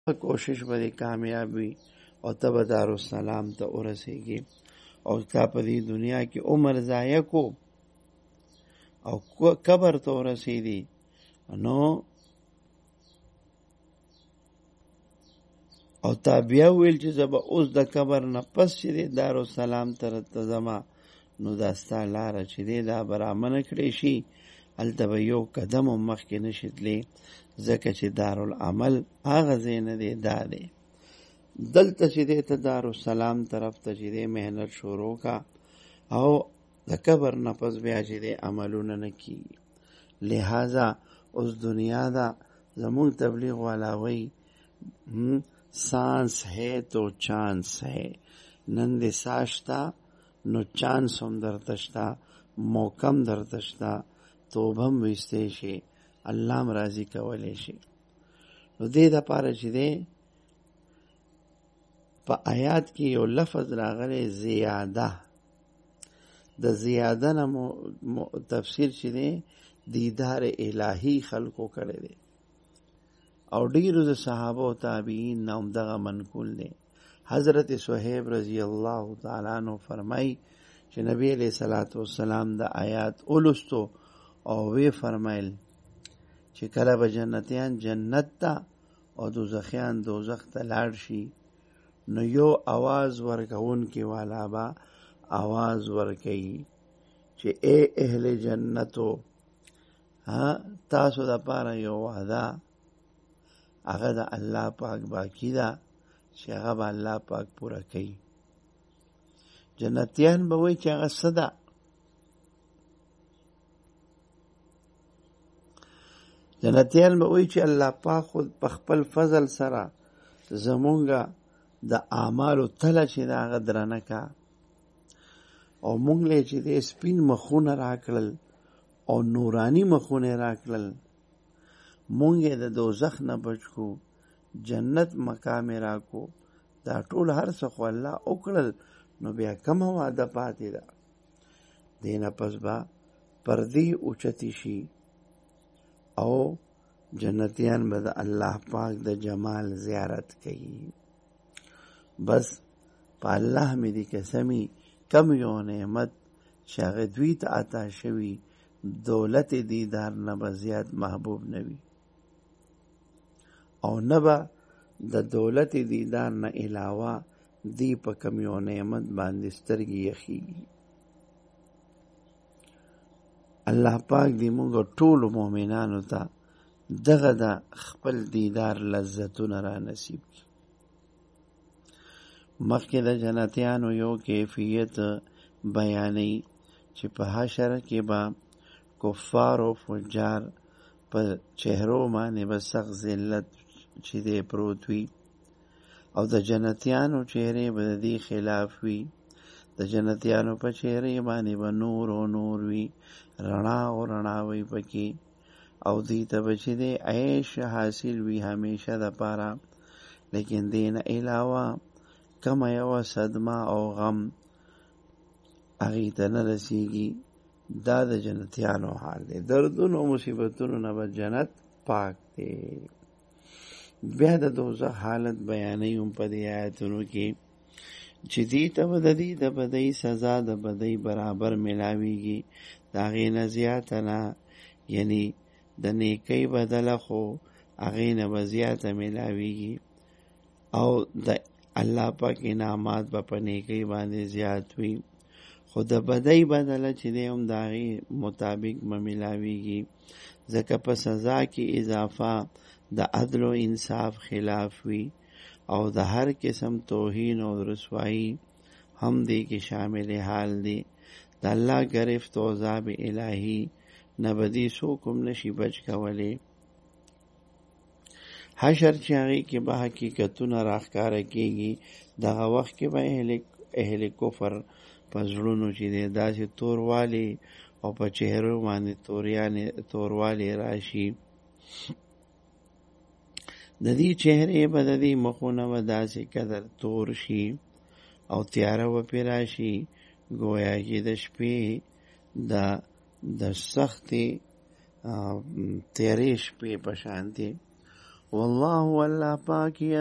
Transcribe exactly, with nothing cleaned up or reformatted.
کوشش به کامیاب وي او ته به دارالسلام ته ورسېږي او تا په دې دنیا کې عمر ضایع کو او قبر ته ورسېدي نو او تا بیا ویل چې زه به اوس د قبر نه پس چې دی دارالسلام ته ته ځمه نو دا ستا لاره چې دی دا به رامنع کړی شي هلته به یو قدم هم مخکې نه شي تللی ځکه چې دارالعمل هغه ځای نه دی دا دی دلته چې دی ته دارالسلام طرف ته چې دی محنت شروع کا او د قبر نه پس بیا چې دی عملونه نه کیږي لہذا اوس دنیا دا زمونږ تبلیغ والا وی سانس ہے تو چانس ہے نن دې ساشتا نو چانس هم درته شته موقع هم درته شته توبه هم ویستی شي الله هم راضي کولی شي نو دې دپاره چې دی په آیات کې یو لفظ راغلی زیاده د زیاده نه تفسیر چې دی دیدار الهی خلقو کړی دی او ډیرو د صحابه او تابعین نه هم دغه منقول دی حضرت صہیب رضی الله تعالی عنہ فرمای چې نبی علیہ الصلوۃ والسلام د آیات اولستو او وی فرمایل چې کله به جنتیان جنت ته او دوزخیان دوزخ ته لاړ شي نو یو आवाज ورکون کې والا با आवाज ورکي چې اے اهل جنتو ها تاسو د پاره یو وعده هغه د الله پاک باقی ده چې هغه به الله پاک پوره کوي جنتیان به وایي چې هغه څه ده جنتیان به وایي چې الله پاک خود په خپل فضل سره زمونږه د اعمالو تله چې د هغه درنه کا او مونږ له چې د سپین مخونه راکړل او نورانی مخونه راکړل مونږ د دوزخ نه بچ کو جنت مقام راکو دا ټول هر څه خو الله وکړل نو بیا کومه وعده پاتې ده دینه پس به پردې اوچتی شي او جنتیان به د الله پاک د جمال زیارت کوي بس په الله مې دې قسمي کم یو نعمت چې هغه دوی ته عطا شوي دولت دیدار نه به زیات محبوب نه وي او نه به د دولت دیدار نه علاوه دی په کم یو نعمت باندې سترګې یخیږي الله پاک دې موږ ټولو مؤمنانو ته دغه د خپل دیدار لذتونه را نصیب کړي مخکې د جنتیانو یو کیفیت بیانوي چې په حشر کې به کفار او فجار په چهرو باندې به سخت ذلت چې دی پروت وي او د جنتیانو چهرې به د دې خلاف وي د جنتیانو په چهرې باندې به نور او نور وي رڼا او رڼا وي پکې او دې ته به چې دی عیش حاصل وي همیشه دپاره لیکن دې نه علاوه کمه یوه صدمه او غم هغې ته نه رسیږي دا د جنتیانو حال دی دردونو او مصیبتونو نه به جنت پاک دی بیا د دوزخ حالت بیانوي هم په دې آیتونو کې چې دې ته به د دې د بدۍ سزا د بدۍ برابر میلاویږي د هغې نه زیاته نه یعنی د نیکۍ بدله خو هغې نه به زیاته میلاویږي او د الله پاک انعامات به په نیکۍ باندې زیات وي خو د بدۍ بدله چې دی هم د هغې مطابق به میلاویږي ځکه په سزا کې اضافه د عدل و انصاف خلاف وي او د هر قسم توهین او رسوایی هم دی کې شامل حال دی د الله گرفت و عذاب الهی نه به دې څوک هم نشي بچ کولی حشر چې هغې کې به حقیقتونه راښکاره کېږي دغه وخت کې به اهل کفر په زړونو چې دی داسې توروالی او په چهرو باندې توروالی راشي د دې چهرې به د دې مخونه به داسې قدر تور شي او تیاره به پرې راشي گویا چې د شپې د د سختې تیرې شپې په شان دی والله والله پاک